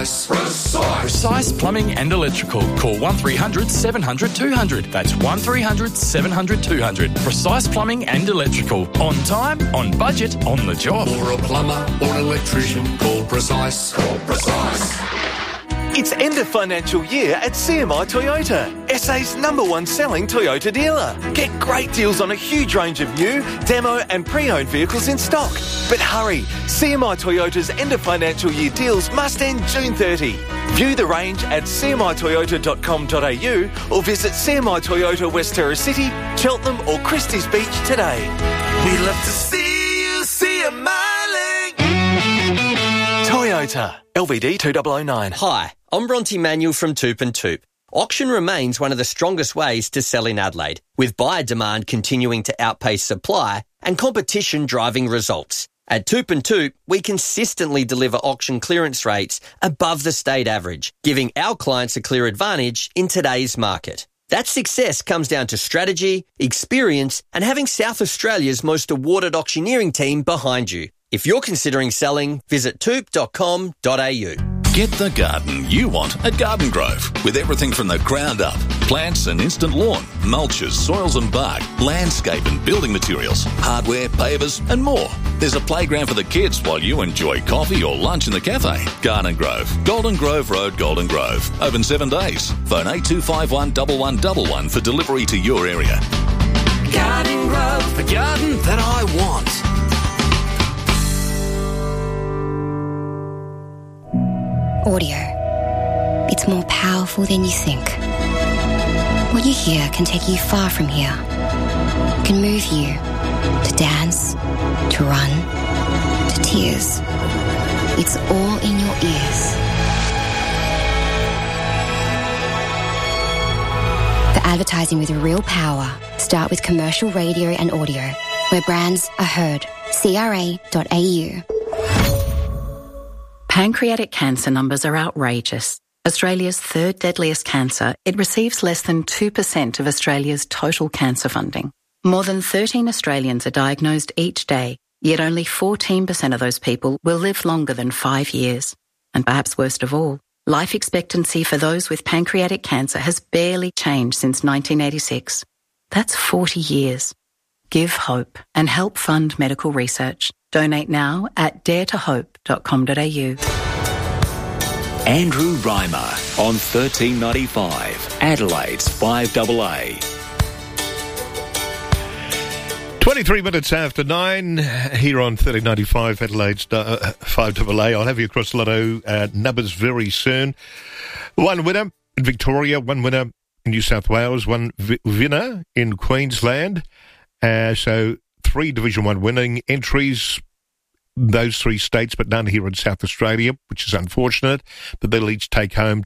Precise Plumbing and Electrical. Call 1300 700 200. That's 1300 700 200. Precise Plumbing and Electrical. On time, on budget, on the job. For a plumber or an electrician, call Precise. Call Precise. It's end of financial year at CMI Toyota, SA's #1 selling Toyota dealer. Get great deals on a huge range of new, demo and pre-owned vehicles in stock. But hurry, CMI Toyota's end of financial year deals must end June 30. View the range at cmitoyota.com.au or visit CMI Toyota West Terrace City, Cheltenham or Christie's Beach today. We love to see you smiling. Toyota, LVD 2009. Hi, I'm Bronte Manuel from Toop and Toop. Auction remains one of the strongest ways to sell in Adelaide, with buyer demand continuing to outpace supply and competition driving results. At Toop and Toop, we consistently deliver auction clearance rates above the state average, giving our clients a clear advantage in today's market. That success comes down to strategy, experience, and having South Australia's most awarded auctioneering team behind you. If you're considering selling, visit toop.com.au. Get the garden you want at Garden Grove, with everything from the ground up. Plants and instant lawn, mulches, soils and bark, landscape and building materials, hardware, pavers and more. There's a playground for the kids while you enjoy coffee or lunch in the cafe. Garden Grove, Golden Grove Road, Golden Grove. Open 7 days. Phone 8251 1111 for delivery to your area. Garden Grove, the garden that I want. Audio. It's more powerful than you think. What you hear can take you far from here. Can move you to dance, to run, to tears. It's all in your ears. The advertising with real power. Start with commercial radio and audio, where brands are heard. CRA.au. Pancreatic cancer numbers are outrageous. Australia's third deadliest cancer, it receives less than 2% of Australia's total cancer funding. More than 13 Australians are diagnosed each day, yet only 14% of those people will live longer than 5 years. And perhaps worst of all, life expectancy for those with pancreatic cancer has barely changed since 1986. That's 40 years. Give hope and help fund medical research. Donate now at daretohope.com.au. Andrew Reimer on 1395, Adelaide's 5AA. 23 minutes after 9 here on 1395, Adelaide's 5AA. I'll have you across the lotto numbers very soon. One winner in Victoria, one winner in New South Wales, one winner in Queensland. So 3 Division 1 winning entries, those 3 states, but none here in South Australia, which is unfortunate. But they'll each take home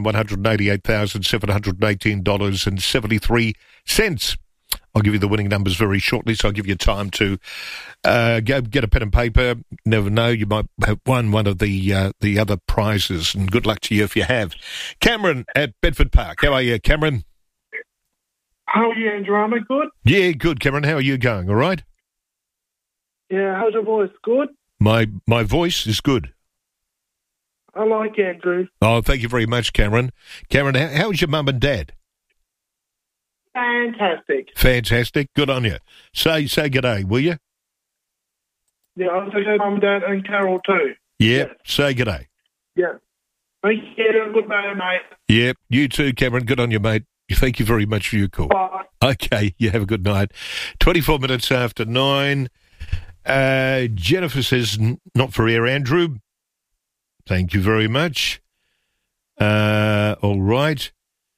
$2,188,718.73. I'll give you the winning numbers very shortly, so I'll give you time to go get a pen and paper. Never know, you might have won one of the other prizes, and good luck to you if you have. Cameron at Bedford Park. How are you, Cameron? How are you, Andrew? Am I good? Yeah, good, Cameron. How are you going? All right? Yeah, how's your voice? Good? My voice is good. I like Andrew. Oh, thank you very much, Cameron. Cameron, how's your mum and dad? Fantastic. Fantastic. Good on you. Say g'day, will you? Yeah, I'll say good mum and dad and Carol too. Yeah, say g'day. Yeah. Thank you. Have a good day, mate. Yeah, you too, Cameron. Good on you, mate. Thank you very much for your call. Bye. Okay, you have a good night. 24 minutes after 9. Jennifer says, not for air, Andrew. Thank you very much. All right.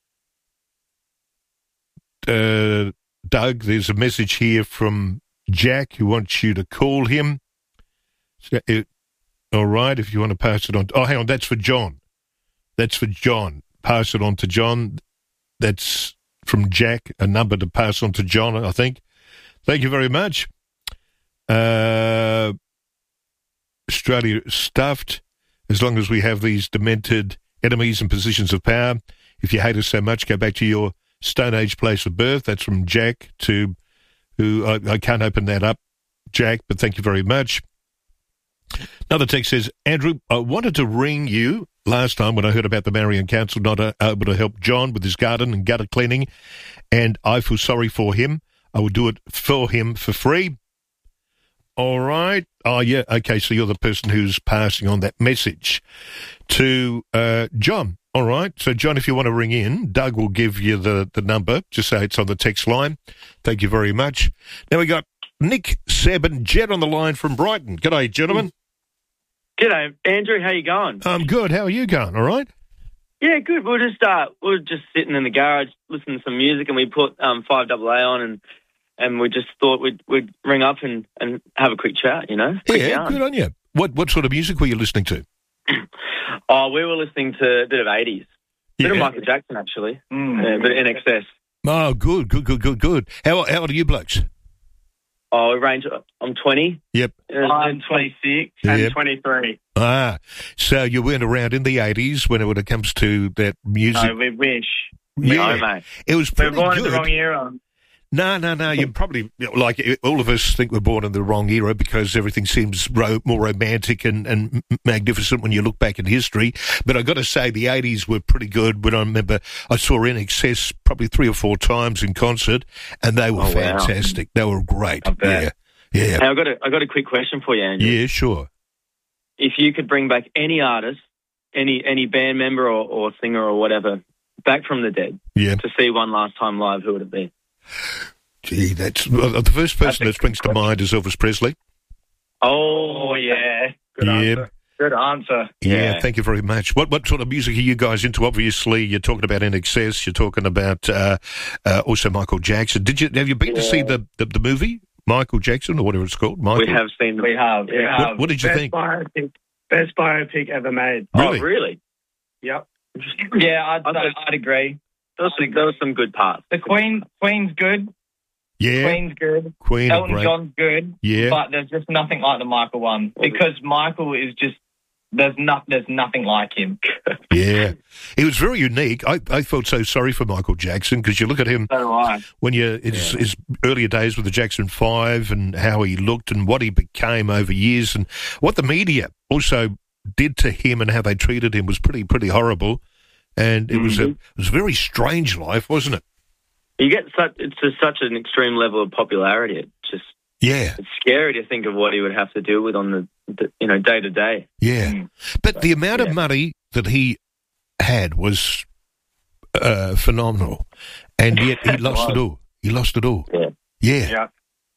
Doug, there's a message here from Jack who wants you to call him. So, all right, if you want to pass it on. Oh, hang on, that's for John. That's for John. Pass it on to John. That's from Jack, a number to pass on to John, I think. Thank you very much. Australia stuffed, as long as we have these demented enemies in positions of power. If you hate us so much, go back to your Stone Age place of birth. That's from Jack to who I can't open that up, Jack, but thank you very much. Another text says, Andrew, I wanted to ring you last time when I heard about the Marion Council not able to help John with his garden and gutter cleaning, and I feel sorry for him. I would do it for him for free. All right. Oh, yeah. Okay, so you're the person who's passing on that message to John. All right. So, John, if you want to ring in, Doug will give you the number. Just say it's on the text line. Thank you very much. Now we got Nick, Seb and Jed on the line from Brighton. G'day, gentlemen. G'day, Andrew. How you going? I'm good. How are you going? All right? Yeah, good. We were just sitting in the garage listening to some music, and we put 5AA on, and we just thought we'd ring up and have a quick chat, you know? Yeah, good on you. What sort of music were you listening to? Oh, we were listening to a bit of 80s. Bit of Michael Jackson, actually. Yeah, a bit of NXS. Oh, good. How old are you blokes? Oh, I'm 20. Yep. I'm 26 and 23. Ah, so you weren't around in the 80s when it comes to that music? No, we wish. Yeah. No, mate. It was pretty We're born good. in the wrong era. No. You probably, like all of us think we're born in the wrong era because everything seems more romantic and magnificent when you look back in history. But I've got to say the 80s were pretty good. When I remember I saw NXS probably 3 or 4 times in concert, and they were fantastic. Wow. They were great. Yeah. Hey, I got a quick question for you, Andrew. Yeah, sure. If you could bring back any artist, any band member or singer or whatever, back from the dead to see one last time live, who would it be? Gee, that's the first person that springs to mind is Elvis Presley. Oh, yeah. Good answer. Good answer. Yeah, thank you very much. What sort of music are you guys into? Obviously, you're talking about NXS. You're talking about also Michael Jackson. Have you been to see the movie Michael Jackson or whatever it's called? Michael? We have seen. We have. What did you think? Best biopic ever made. Really? Oh, really? Yep. Yeah, I'd agree. There was some good parts. The Queen's good. Yeah. Queen's good. Elton John's good. Yeah. But there's just nothing like the Michael one because Michael is just there's nothing like him. Yeah, he was very unique. I felt so sorry for Michael Jackson because you look at him when his earlier days with the Jackson 5 and how he looked and what he became over years and what the media also did to him and how they treated him was pretty horrible. And it was a very strange life, wasn't it? You get such an extreme level of popularity. It's scary to think of what he would have to deal with on the day to day. Yeah, but the amount of money that he had was phenomenal, and yet he lost it all. He lost it all. Yeah.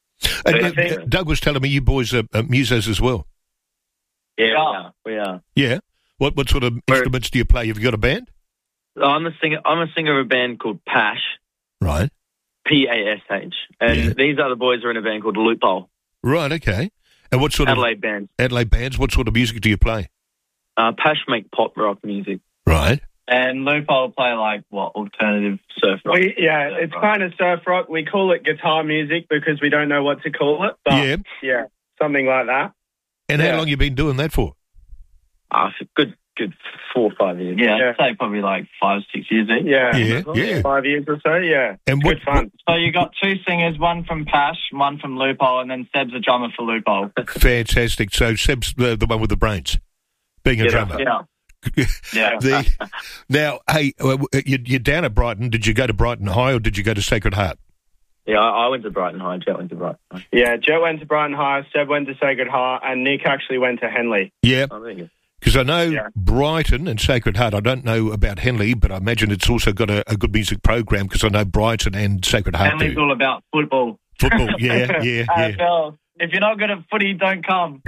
And Doug was telling me you boys are musos as well. Yeah, we are. Yeah. What sort of instruments do you play? Have you got a band? I'm a singer of a band called Pash. Right. Pash. And these other boys are in a band called Loophole. Right, okay. And what sort Adelaide bands. Adelaide bands. What sort of music do you play? Pash make pop rock music. Right. And Loophole play alternative surf rock. It's kind of surf rock. We call it guitar music because we don't know what to call it. But yeah, something like that. And how long you been doing that for? Good 4 or 5 years. Yeah, I'd say probably 5, 6 years. Yeah. 5 years or so. Yeah. And good fun. So you got 2 singers, one from Pash, one from Loophole, and then Seb's a drummer for Loophole. Fantastic. So Seb's the one with the brains, being a drummer. Yeah. Now, hey, you're down at Brighton. Did you go to Brighton High or did you go to Sacred Heart? Yeah, I went to Brighton High. Jet went to Brighton High. Yeah, Jet went to Brighton High, Seb went to Sacred Heart, and Nick actually went to Henley. Yeah. Oh, there you go. Because I know Brighton and Sacred Heart. I don't know about Henley, but I imagine it's also got a good music program because I know Brighton and Sacred Heart Henley's all about football. Football, yeah. If you're not good at footy, don't come.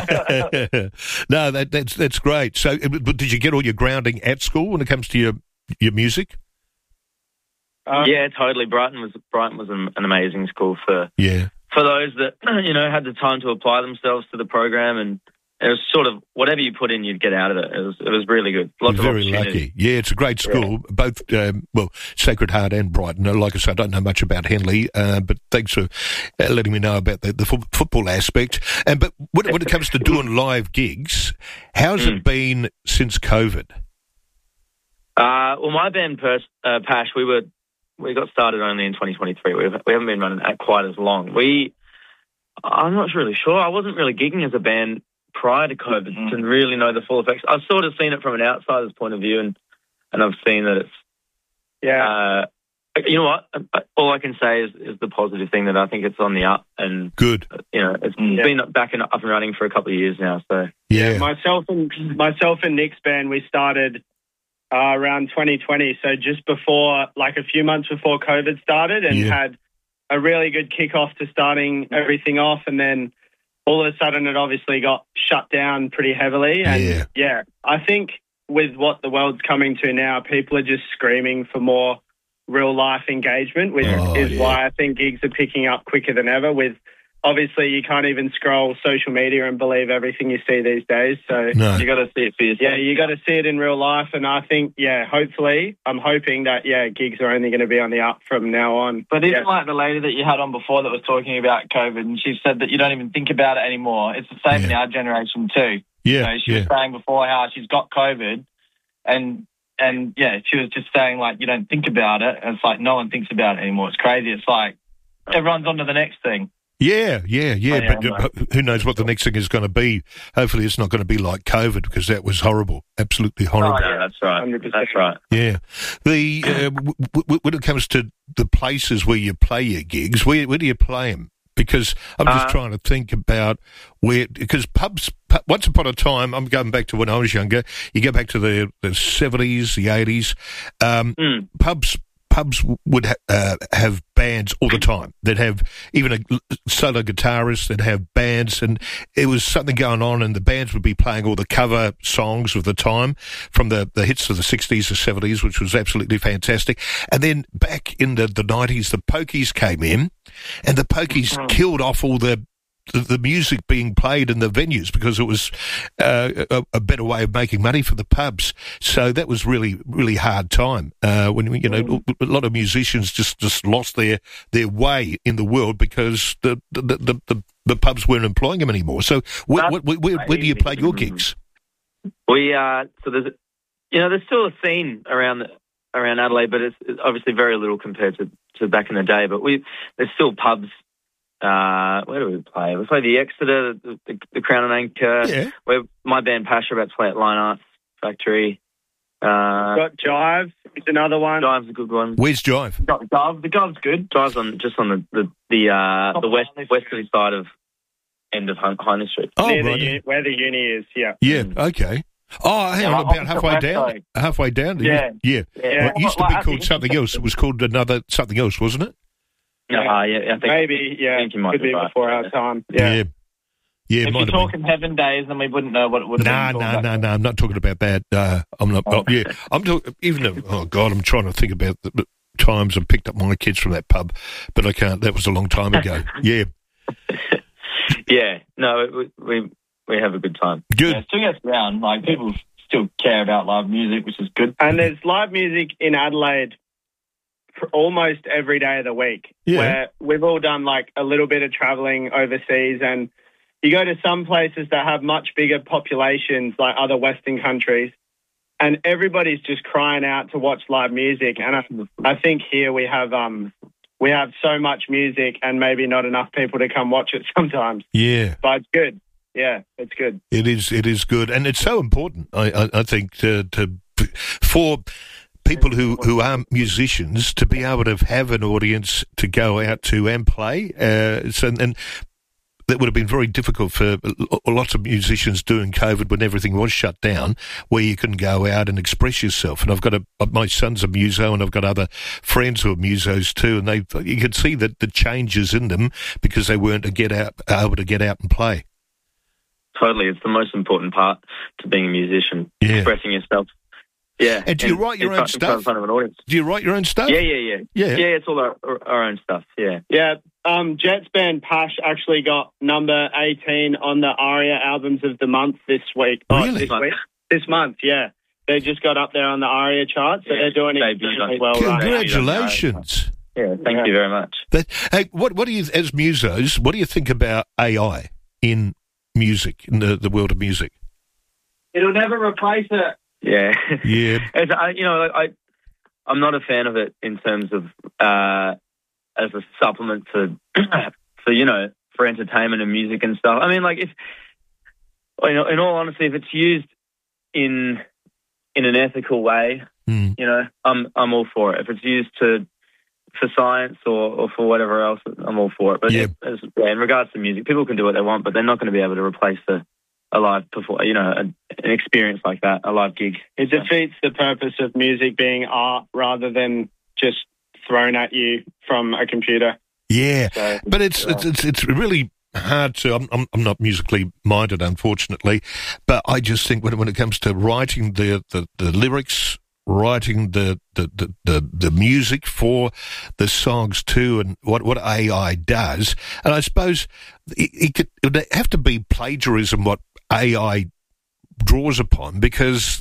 No, that's great. So, but did you get all your grounding at school when it comes to your music? Yeah, totally. Brighton was an amazing school for those that had the time to apply themselves to the program, and it was sort of whatever you put in, you'd get out of it. It was really good. Lots of very lucky. Yeah, it's a great school. Both Sacred Heart and Brighton. Like I said, I don't know much about Henley, but thanks for letting me know about the football aspect. But when it comes to doing live gigs, how's it been since COVID? Well, my band Pash, we got started only in 2023. We haven't been running quite as long. I'm not really sure. I wasn't really gigging as a band prior to COVID to really know the full effects. I've sort of seen it from an outsider's point of view, and I've seen that it's you know what? All I can say is the positive thing, that I think it's on the up, and good. It's been up and running for a couple of years now. So myself and Nick's band, we started around 2020, so just before, like a few months before COVID started, and had a really good kickoff to starting everything off, and then all of a sudden it obviously got shut down pretty heavily. And I think with what the world's coming to now, people are just screaming for more real life engagement, which is why I think gigs are picking up quicker than ever. With obviously you can't even scroll social media and believe everything you see these days. So you got to see it for yourself. Yeah, you got to see it in real life. And I think, hopefully, I'm hoping that, gigs are only going to be on the up from now on. But even like the lady that you had on before that was talking about COVID, and she said that you don't even think about it anymore. It's the same in our generation too. Yeah. She was saying before how she's got COVID, and she was just saying, like, you don't think about it. And it's like no one thinks about it anymore. It's crazy. It's like everyone's on to the next thing. Yeah. But who knows what the next thing is going to be? Hopefully it's not going to be like COVID, because that was horrible. Absolutely horrible. Oh, yeah, that's right. 100%. That's right. Yeah. When it comes to the places where you play your gigs, where do you play them? Because I'm just trying to think about because pubs, once upon a time, I'm going back to when I was younger, you go back to the 70s, the 80s, pubs would have bands all the time. They'd have even a solo guitarist, they'd have bands, and it was something going on, and the bands would be playing all the cover songs of the time from the hits of the 60s or 70s, which was absolutely fantastic. And then back in the 90s, the Pokies came in, and the Pokies killed off all the music being played in the venues, because it was a better way of making money for the pubs. So that was really, really hard time when a lot of musicians just lost their way in the world because the pubs weren't employing them anymore. So where do you play your gigs? We so there's still a scene around Adelaide, but it's obviously very little compared to back in the day. But there's still pubs. Where do we play? We play the Exeter, the Crown and Anchor. Where my band Pasha about to play at Line Arts Factory. Got Jive. It's another one. Jive's a good one. Where's Jive? The Jive's good. Jive's on the westerly side of end of Highness Street. Oh, where the uni is. Yeah. Yeah. Okay. Oh, hang on, about halfway down. Halfway down. Yeah. Well, it used to be called something else. It was called another something else, wasn't it? I think maybe. Yeah, I think you might could be right. before our time. Yeah. If you're talking Heaven Days, then we wouldn't know what it would have been. No. I'm not talking about that. I'm not. I'm talking. I'm trying to think about the times I picked up my kids from that pub, but I can't. That was a long time ago. Yeah. Yeah. No, we have a good time. Good. Yeah, it still gets around. Like, people still care about live music, which is good. And there's live music in Adelaide almost every day of the week, where we've all done like a little bit of traveling overseas, and you go to some places that have much bigger populations, like other Western countries, and everybody's just crying out to watch live music. And I think here we have so much music and maybe not enough people to come watch it sometimes. Yeah, but it's good. Yeah, it's good. It is good, and it's so important. I think for people who are musicians to be able to have an audience to go out to and play. And that would have been very difficult for lots of musicians during COVID when everything was shut down, where you couldn't go out and express yourself. And I've got my son's a muso, and I've got other friends who are musos too, and you could see that the changes in them because they weren't able to get out and play. Totally, it's the most important part to being a musician, expressing yourself. Yeah. And do you write your own stuff? In front of an audience. Do you write your own stuff? Yeah. Yeah, it's all our own stuff, yeah. Yeah, Jet's band Pash actually got number 18 on the ARIA Albums of the Month this week. Really? This month, yeah. They just got up there on the ARIA chart, so they're doing it well. Congratulations. Yeah, thank you very much. Hey, what do you, as musos, what do you think about AI in music, in the world of music? It'll never replace it. Yeah. As I'm not a fan of it in terms of as a supplement for entertainment and music and stuff. I mean, like, In all honesty, if it's used in an ethical way, you know, I'm all for it. If it's used for science or for whatever else, I'm all for it. But in regards to music, people can do what they want, but they're not going to be able to replace a live performance, you know, an experience like that, a live gig. It defeats the purpose of music being art rather than just thrown at you from a computer. Yeah, so, but it's really hard to. I'm not musically minded, unfortunately, but I just think when it comes to writing the lyrics, writing the music for the songs too, and what AI does, and I suppose it would have to be plagiarism what AI draws upon, because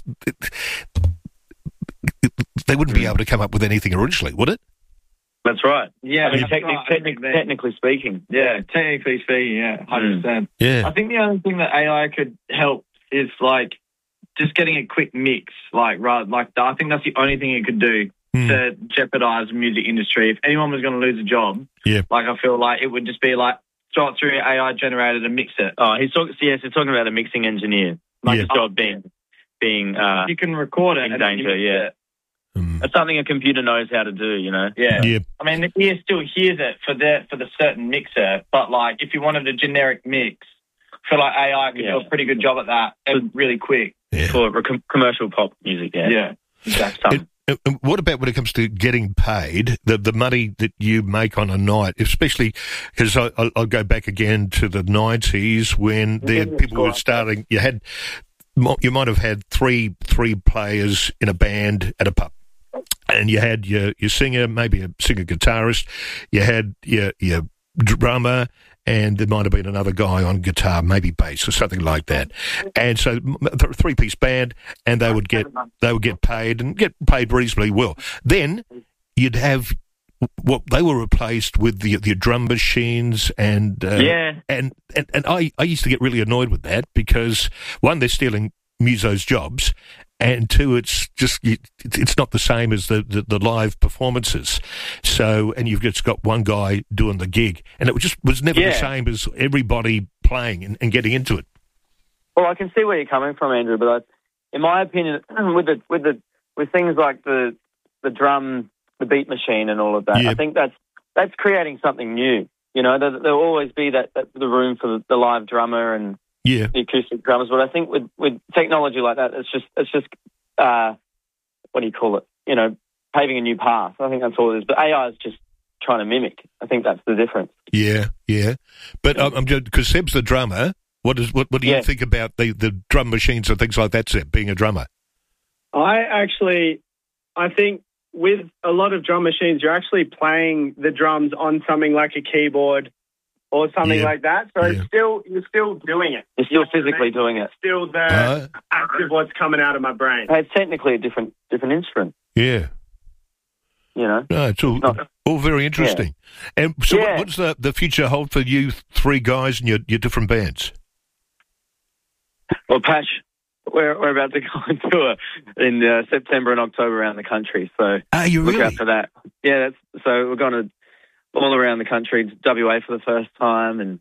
they wouldn't be able to come up with anything originally, would it? That's right. Yeah, I mean, technically speaking. Yeah, technically speaking, 100%. Yeah. I think the only thing that AI could help is like just getting a quick mix. I think that's the only thing it could do to jeopardize the music industry. If anyone was going to lose a job, like I feel like it would just be like throw it through AI generated and mix it. Oh, he's talking about a mixing engineer. Like his job being you can record it in danger. Yeah. It's something a computer knows how to do, you know. Yeah. I mean, the ear still hears it for the certain mixer, but like if you wanted a generic mix, I feel like AI could do a pretty good job at that and really quick for commercial pop music. Yeah, exactly. And what about when it comes to getting paid, the money that you make on a night, especially because I'll go back again to the 90s when people were starting. You might have had three players in a band at a pub. And you had your singer, maybe a singer-guitarist. You had your drummer, and there might have been another guy on guitar, maybe bass or something like that. And so, three-piece band, and they would get paid and get paid reasonably well. Then you'd have what they were replaced with the drum machines, and I used to get really annoyed with that because one, they're stealing musos' jobs. And two, it's not the same as the live performances. So, and you've just got one guy doing the gig, and it was never the same as everybody playing and getting into it. Well, I can see where you're coming from, Andrew, but in my opinion, with things like the drum, the beat machine, and all of that, I think that's creating something new. You know, there'll always be the room for the live drummer and the acoustic drummers, but I think with technology like that, it's just what do you call it? You know, paving a new path. I think that's all it is. But AI is just trying to mimic. I think that's the difference. Yeah. But I'm just because Seb's the drummer. What do you think about the drum machines and things like that, Seb, being a drummer? I think with a lot of drum machines, you're actually playing the drums on something like a keyboard or something like that. So you're still doing it. You're still physically doing it. It's still the act of what's coming out of my brain. It's technically a different instrument. Yeah. You know? No, it's all very interesting. Yeah. And so what's the future hold for you three guys and your different bands? Well, Pash, we're about to go on tour in September and October around the country. So look out for that. Yeah, so we're going to all around the country, WA for the first time, and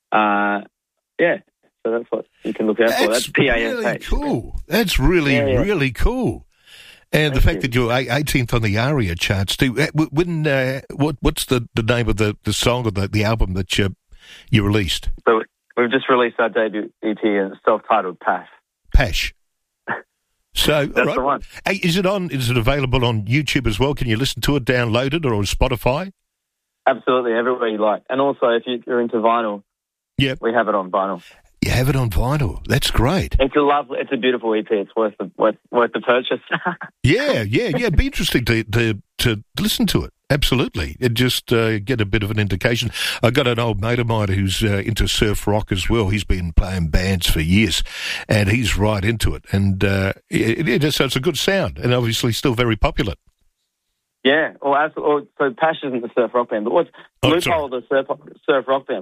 so that's what you can look out for. That's PASH. Really cool. That's really cool. And the fact that you're 18th on the ARIA charts too. What's the name of the song or the album that you released? So we've just released our debut EP, and it's self-titled Pash. Pash. So that's the one. Hey, is it available on YouTube as well? Can you listen to it, download it, or on Spotify? Absolutely, everywhere you like. And also, if you're into vinyl, we have it on vinyl. You have it on vinyl. That's great. It's a beautiful EP. It's worth the purchase. Yeah. It'd be interesting to listen to it. Absolutely. And just get a bit of an indication. I've got an old mate of mine who's into surf rock as well. He's been playing bands for years, and he's right into it. And so it's a good sound, and obviously still very popular. Yeah, so Pash isn't the surf rock band, but what's Loophole, the surf rock band?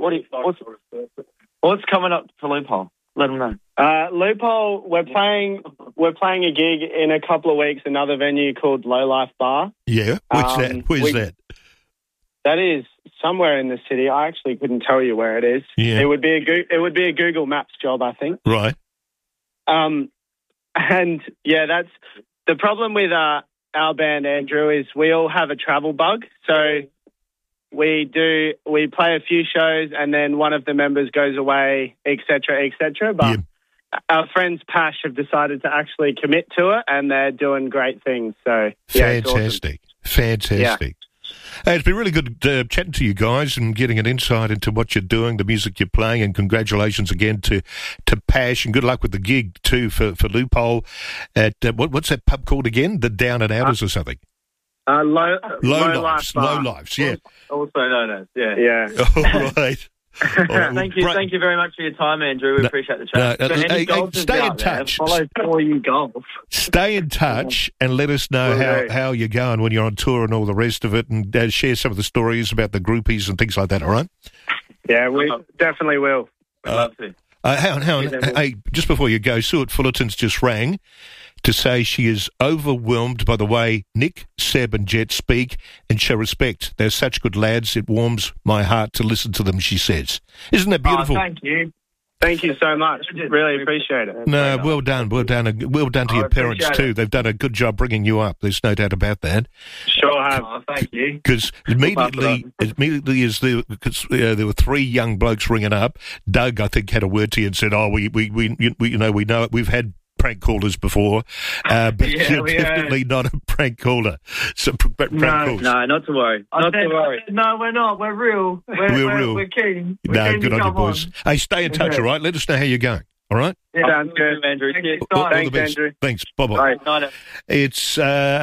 What's coming up for Loophole? Let them know. Loophole, we're playing a gig in a couple of weeks, another venue called Low Life Bar. Yeah, where's that? That is somewhere in the city. I actually couldn't tell you where it is. Yeah. It would be a Google Maps job, I think. Right. And yeah, that's the problem with our band, Andrew, is we all have a travel bug. So we play a few shows and then one of the members goes away, etc., etc. But our friends Pash have decided to actually commit to it, and they're doing great things. So yeah, fantastic, fantastic. Hey, it's been really good chatting to you guys and getting an insight into what you're doing, the music you're playing, and congratulations again to Pash, and good luck with the gig too for Loophole at what's that pub called again? The Down and Outers or something? Low Lives, yeah. Also known as, yeah. All right. Thank you very much for your time, Andrew. We appreciate the chat. Stay in touch. Follow For You Golf. Stay in touch and let us know how you're going when you're on tour and all the rest of it, and share some of the stories about the groupies and things like that, all right? Yeah, we definitely will. We'd love to. Hang on. Hey, just before you go, Stuart Fullerton's just rang to say she is overwhelmed by the way Nick, Seb and Jet speak and show respect. They're such good lads. It warms my heart to listen to them, she says. Isn't that beautiful? Oh, thank you. Thank you so much. Really appreciate it. No, well done. Well done to your parents too. They've done a good job bringing you up. There's no doubt about that. Sure have. Oh, thank you. Because immediately as there were three young blokes ringing up. Doug, I think, had a word to you and said, "Oh, we know it. We've had prank callers before, but you're definitely not a prank caller." So prank calls. No, not to worry. No, we're not. We're real. We're real. We're keen. Good on you, boys. Hey, stay in touch, all right? Let us know how you're going. All right? Yeah, sounds good, Andrew. All the best. Andrew. Thanks. Bye-bye. Bye. It's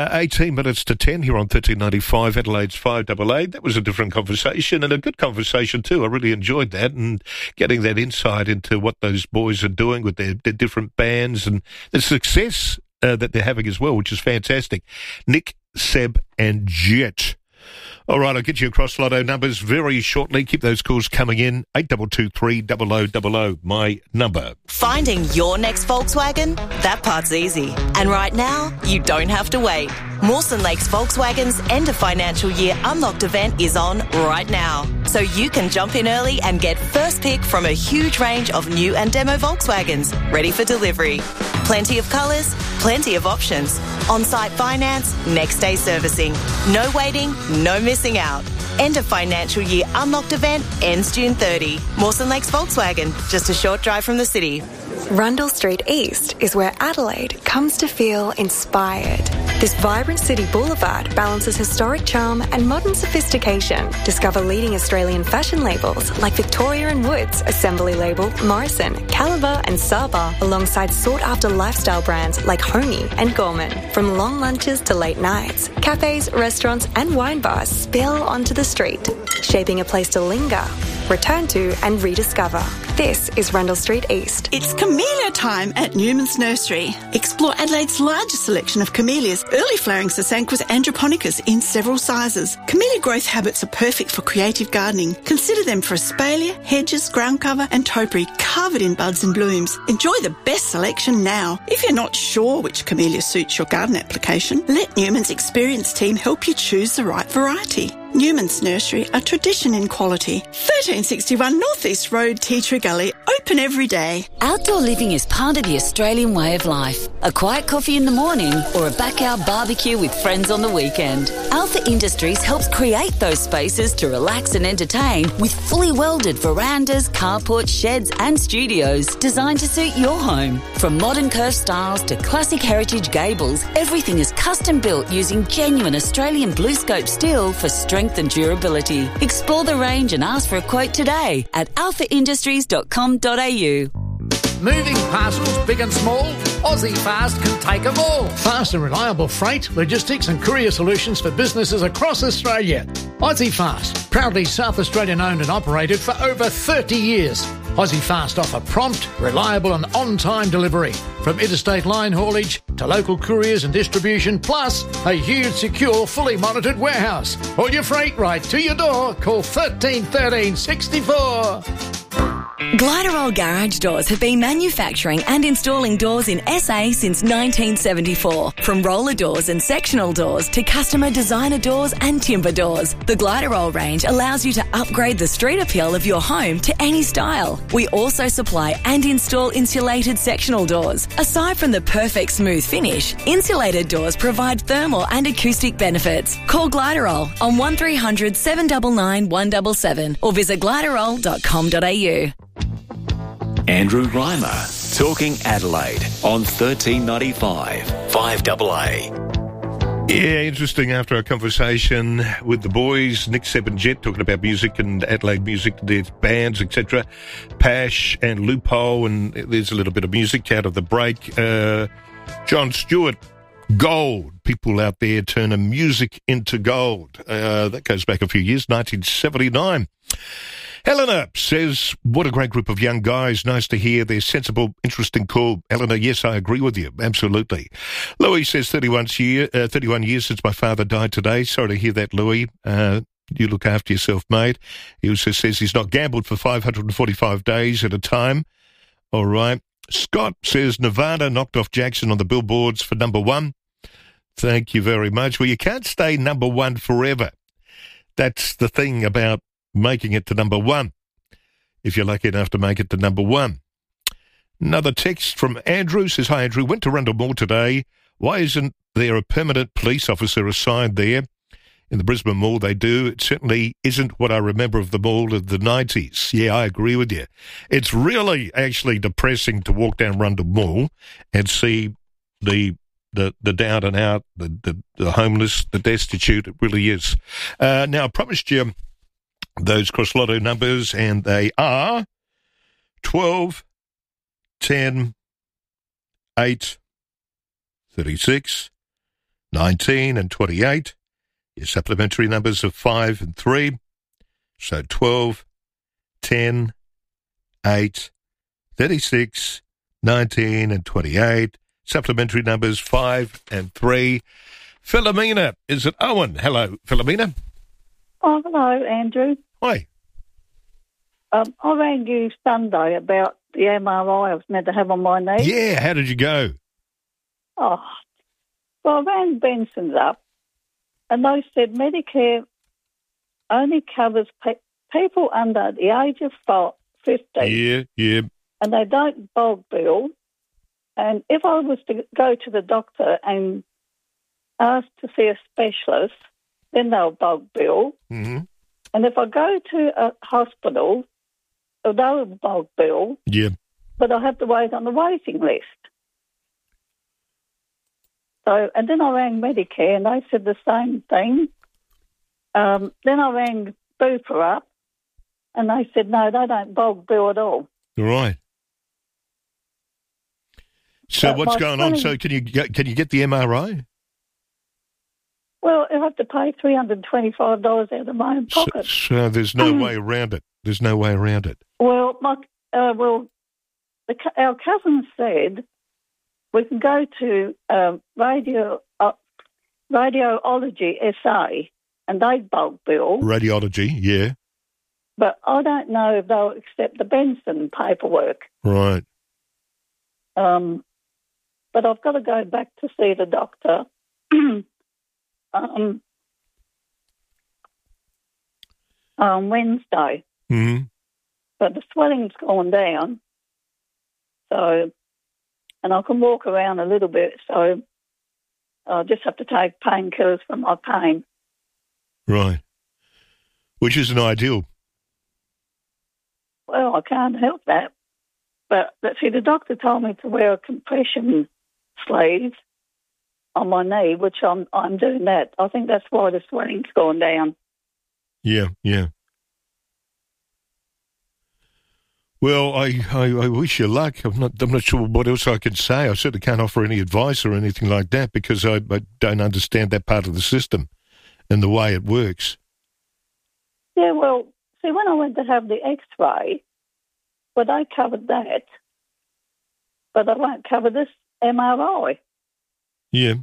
18 minutes to 10 here on 1395 Adelaide's 5AA. That was a different conversation and a good conversation too. I really enjoyed that and getting that insight into what those boys are doing with their different bands and the success that they're having as well, which is fantastic. Nick, Seb and Jet. All right, I'll get you across Lotto numbers very shortly. Keep those calls coming in. 8223 0000, my number. Finding your next Volkswagen? That part's easy. And right now, you don't have to wait. Mawson Lakes Volkswagen's end of financial year unlocked event is on right now. So you can jump in early and get first pick from a huge range of new and demo Volkswagens ready for delivery. Plenty of colours, plenty of options. On-site finance, next day servicing. No waiting, no missing out. End of financial year unlocked event ends June 30. Mawson Lakes Volkswagen, just a short drive from the city. Rundle Street East is where Adelaide comes to feel inspired. This vibrant city boulevard balances historic charm and modern sophistication. Discover leading Australian fashion labels like Victoria & Woods, Assembly Label, Morrison, Caliber and Saba, alongside sought-after lifestyle brands like Homey and Gorman. From long lunches to late nights, cafes, restaurants and wine bars spill onto the street, shaping a place to linger, return to and rediscover. This is Rundle Street East. It's camellia time at Newman's Nursery. Explore Adelaide's largest selection of camellias, early flowering Sasanquas androponicas in several sizes. Camellia growth habits are perfect for creative gardening. Consider them for espalier, hedges, ground cover and topiary covered in buds and blooms. Enjoy the best selection now. If you're not sure which camellia suits your garden application, let Newman's experienced team help you choose the right variety. Newman's Nursery, a tradition in quality. 1361 North East Road, Tea Tree Gully, open every day. Outdoor living is part of the Australian way of life. A quiet coffee in the morning or a backyard barbecue with friends on the weekend. Alpha Industries helps create those spaces to relax and entertain with fully welded verandas, carports, sheds and studios designed to suit your home. From modern curved styles to classic heritage gables, everything is custom built using genuine Australian blue scope steel for strength and durability. Explore the range and ask for a quote today at alphaindustries.com.au. Moving parcels, big and small, Aussie Fast can take them all. Fast and reliable freight, logistics and courier solutions for businesses across Australia. Aussie Fast, proudly South Australian owned and operated for over 30 years. Aussie Fast offer prompt, reliable and on-time delivery. From interstate line haulage to local couriers and distribution, plus a huge, secure, fully monitored warehouse. All your freight right to your door. Call 13 13 64. Gliderol Garage Doors have been manufacturing and installing doors in SA since 1974. From roller doors and sectional doors to customer designer doors and timber doors, the Gliderol range allows you to upgrade the street appeal of your home to any style. We also supply and install insulated sectional doors. Aside from the perfect smooth finish, insulated doors provide thermal and acoustic benefits. Call Gliderol on 1300 799 177 or visit gliderol.com.au. Andrew Reimer, talking Adelaide on 1395 5AA. Yeah, interesting. After our conversation with the boys, Nick, Seb and Jet, talking about music and Adelaide music, their bands, etc. Pash and Loophole, and there's a little bit of music out of the break. John Stewart, gold. People out there turning music into gold. That goes back a few years, 1979. Eleanor says, what a great group of young guys. Nice to hear. They're sensible, interesting, cool. Eleanor, yes, I agree with you. Absolutely. Louis says, 31 years since my father died today. Sorry to hear that, Louis. You look after yourself, mate. He also says he's not gambled for 545 days at a time. All right. Scott says, Nevada knocked off Jackson on the billboards for number one. Thank you very much. Well, you can't stay number one forever. That's the thing about making it to number one, if you're lucky enough to make it to number one. Another text from Andrew says, hi, Andrew, went to Rundle Mall today. Why isn't there a permanent police officer assigned there? In the Brisbane Mall, they do. It certainly isn't what I remember of the mall of the 90s. Yeah, I agree with you. It's really actually depressing to walk down Rundle Mall and see the down and out, the homeless, the destitute. It really is. Now, I promised you those Cross Lotto numbers, and they are 12, 10, 8, 36, 19 and 28. Your supplementary numbers of 5 and 3. So 12, 10, 8, 36, 19 and 28. Supplementary numbers 5 and 3. Philomena, is it Owen? Hello, Philomena. Oh, hello, Andrew. Hi. I rang you Sunday about the MRI I was meant to have on my knee. Yeah, how did you go? Oh, well, I rang Benson's up, and they said Medicare only covers people under the age of 50. Yeah. And they don't bog bill. And if I was to go to the doctor and ask to see a specialist, then they'll bog bill. Mm-hmm. And if I go to a hospital, they'll bog bill. Yeah. But I have to wait on the waiting list. So, and then I rang Medicare and they said the same thing. Then I rang Bupa up and they said, no, they don't bog bill at all. Right. So what's going on? So can you get the MRI? Well, I have to pay $325 out of my own pocket. So there's no way around it. There's no way around it. Well, our cousin said we can go to Radiology SA and they bulk bill. Radiology, yeah. But I don't know if they'll accept the Benson paperwork. Right. But I've got to go back to see the doctor. On Wednesday. Mm-hmm. But the swelling's gone down. So, and I can walk around a little bit, so I'll just have to take painkillers for my pain. Right. Which isn't ideal. Well, I can't help that. But see, the doctor told me to wear a compression sleeve on my knee, which I'm doing that. I think that's why the swelling's gone down. Yeah. Well, I wish you luck. I'm not sure what else I can say. I certainly can't offer any advice or anything like that because I don't understand that part of the system and the way it works. Yeah, well, see, when I went to have the X-ray, well, they covered that, but they won't cover this MRI. Yeah.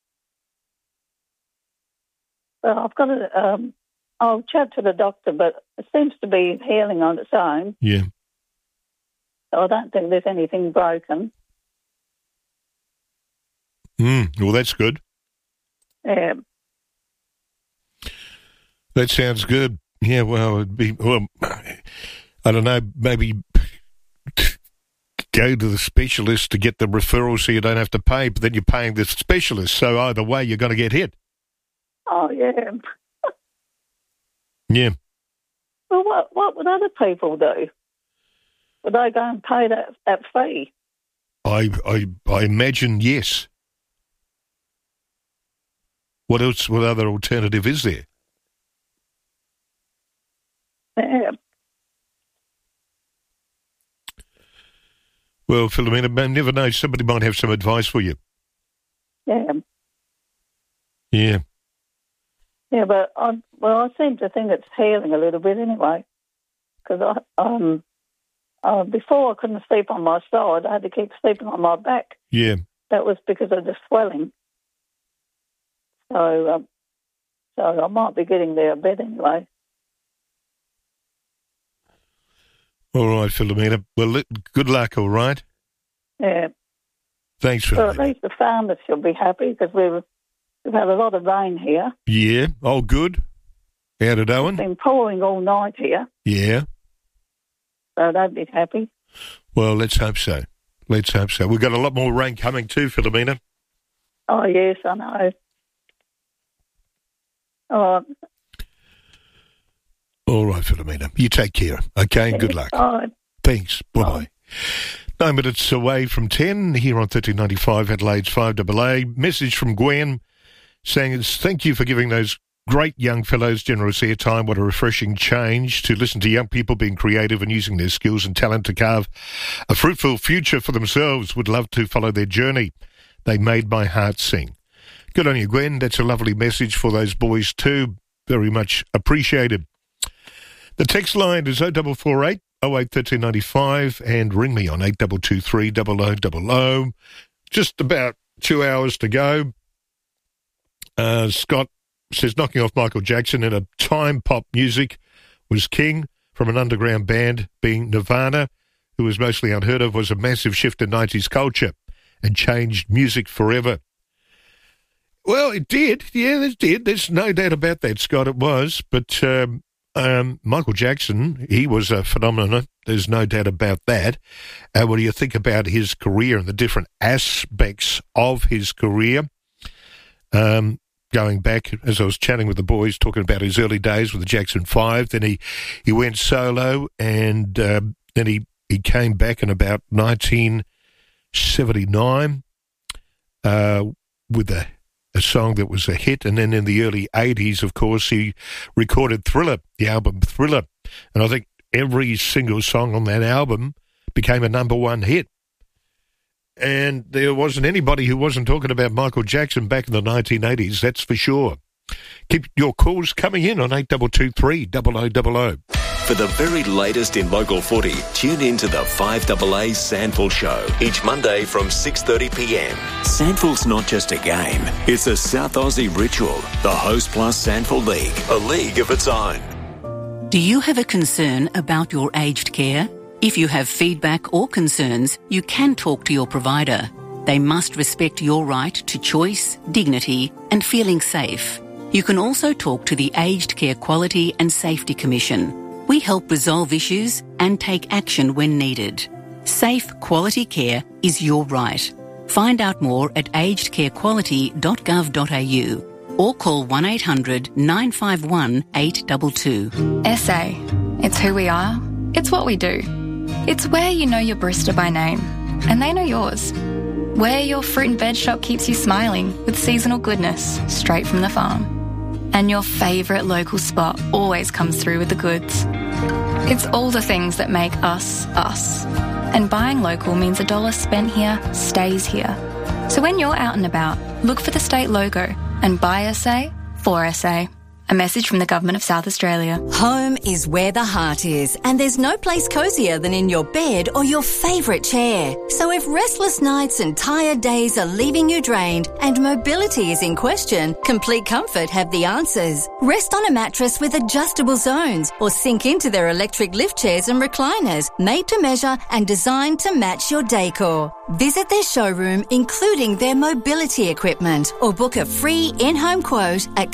Well, I've got to. I'll chat to the doctor, but it seems to be healing on its own. Yeah. So I don't think there's anything broken. Well, that's good. Yeah. That sounds good. Yeah, well, it'd be, well, I don't know, maybe go to the specialist to get the referral so you don't have to pay, but then you're paying the specialist, so either way you're going to get hit. Oh, yeah. Yeah. Well, what would other people do? Would they go and pay that fee? I imagine yes. What else? What other alternative is there? Yeah. Well, Philomena, I never know. Somebody might have some advice for you. Yeah. Yeah. Yeah, but I seem to think it's healing a little bit anyway. Because before I couldn't sleep on my side, I had to keep sleeping on my back. Yeah. That was because of the swelling. So I might be getting there a bit anyway. All right, Philomena. Well, good luck, all right? Yeah. Thanks, Philomena. So at least the farmers should be happy because we've had a lot of rain here. Yeah. Oh, good. How'd it Owen? It's been pouring all night here. Yeah. So they'd be happy. Well, let's hope so. Let's hope so. We've got a lot more rain coming too, Philomena. Oh, yes, I know. Oh. All right, Philomena. You take care, okay? Yeah, good luck. Bye. Thanks. Bye-bye. 9 minutes away from 10 here on 1395 Adelaide's 5AA. Message from Gwen saying, thank you for giving those great young fellows generous airtime. What a refreshing change to listen to young people being creative and using their skills and talent to carve a fruitful future for themselves. Would love to follow their journey. They made my heart sing. Good on you, Gwen. That's a lovely message for those boys too. Very much appreciated. The text line is 0448 081395 and ring me on 8223 0000. Just about 2 hours to go. Scott says knocking off Michael Jackson in a time pop music was king from an underground band, being Nirvana, who was mostly unheard of, was a massive shift in 90s culture and changed music forever. Well, it did. Yeah, it did. There's no doubt about that, Scott. It was. But Michael Jackson, he was a phenomenon. There's no doubt about that. What do you think about his career and the different aspects of his career? Going back, as I was chatting with the boys, talking about his early days with the Jackson 5, then he went solo, and then he came back in about 1979 with a song that was a hit, and then in the early 80s, of course, he recorded Thriller, the album Thriller, and I think every single song on that album became a number one hit. And there wasn't anybody who wasn't talking about Michael Jackson back in the 1980s, that's for sure. Keep your calls coming in on 8223 0000. For the very latest in local footy, tune in to the 5AA Sandful Show each Monday from 6:30pm. Sandful's not just a game, it's a South Aussie ritual. The Host Plus Sandful League, a league of its own. Do you have a concern about your aged care? If you have feedback or concerns, you can talk to your provider. They must respect your right to choice, dignity, and feeling safe. You can also talk to the Aged Care Quality and Safety Commission. We help resolve issues and take action when needed. Safe, quality care is your right. Find out more at agedcarequality.gov.au or call 1800 951 822. SA. It's who we are. It's what we do. It's where you know your barista by name, and they know yours. Where your fruit and veg shop keeps you smiling with seasonal goodness straight from the farm. And your favourite local spot always comes through with the goods. It's all the things that make us, us. And buying local means $1 spent here stays here. So when you're out and about, look for the state logo and buy SA for SA. A message from the Government of South Australia. Home is where the heart is, and there's no place cosier than in your bed or your favourite chair. So if restless nights and tired days are leaving you drained and mobility is in question, Complete Comfort have the answers. Rest on a mattress with adjustable zones or sink into their electric lift chairs and recliners, made to measure and designed to match your decor. Visit their showroom, including their mobility equipment, or book a free in-home quote at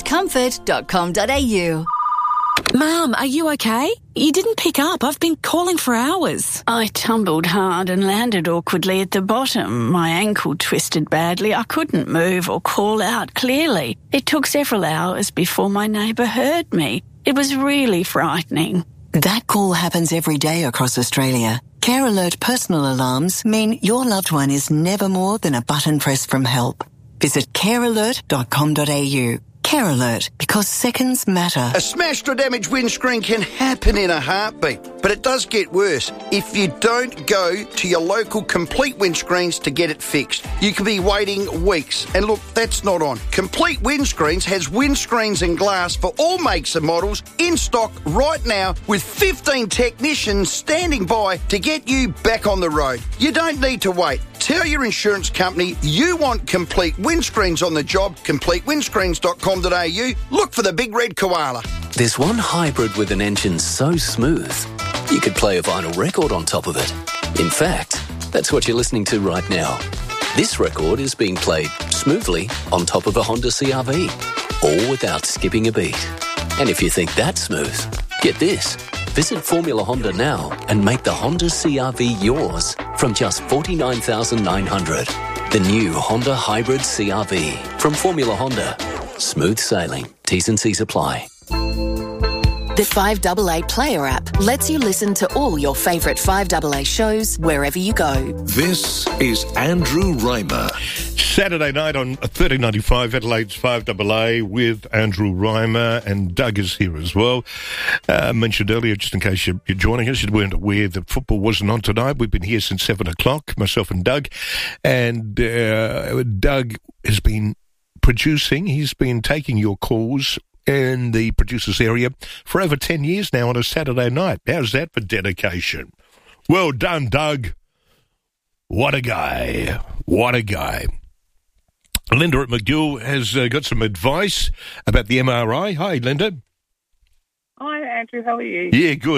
completecomfort.com.au. Mum, are you okay? You didn't pick up. I've been calling for hours. I tumbled hard and landed awkwardly at the bottom. My ankle twisted badly. I couldn't move or call out clearly. It took several hours before my neighbour heard me. It was really frightening. That call happens every day across Australia. Care Alert personal alarms mean your loved one is never more than a button press from help. Visit carealert.com.au. Care Alert, because seconds matter. A smashed or damaged windscreen can happen in a heartbeat, but it does get worse if you don't go to your local Complete Windscreens to get it fixed. You could be waiting weeks, and look, that's not on. Complete Windscreens has windscreens and glass for all makes and models in stock right now, with 15 technicians standing by to get you back on the road. You don't need to wait. Tell your insurance company you want Complete Windscreens on the job. CompleteWindscreens.com.au. Look for the big red koala. There's one hybrid with an engine so smooth, you could play a vinyl record on top of it. In fact, that's what you're listening to right now. This record is being played smoothly on top of a Honda CR-V, all without skipping a beat. And if you think that's smooth, get this. Visit Formula Honda now and make the Honda CR-V yours from just $49,900. The new Honda Hybrid CR-V from Formula Honda. Smooth sailing. T's and C's apply. The 5AA Player app lets you listen to all your favourite 5AA shows wherever you go. This is Andrew Reimer. Saturday night on 1395 Adelaide's 5AA with Andrew Reimer, and Doug is here as well. Mentioned earlier, just in case you're joining us, you weren't aware that football wasn't on tonight. We've been here since 7 o'clock, myself and Doug. And Doug has been producing, he's been taking your calls in the producers area for over 10 years now on a Saturday night. How's that for dedication? Well done, Doug. What a guy. What a guy. Linda at McGill has got some advice about the MRI. Hi, Linda. Hi, Andrew. How are you? Yeah, good.